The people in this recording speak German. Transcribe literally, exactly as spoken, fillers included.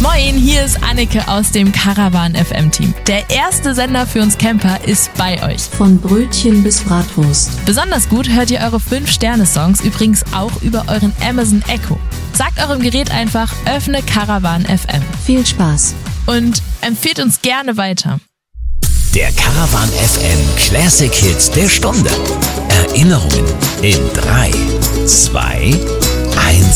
Moin, hier ist Anneke aus dem Caravan F M Team. Der erste Sender für uns Camper ist bei euch. Von Brötchen bis Bratwurst. Besonders gut hört ihr eure fünf Sterne Songs übrigens auch über euren Amazon Echo. Sagt eurem Gerät einfach, öffne Caravan F M. Viel Spaß. Und empfehlt uns gerne weiter. Der Caravan F M Classic Hits der Stunde. Erinnerungen in drei, zwei, eins.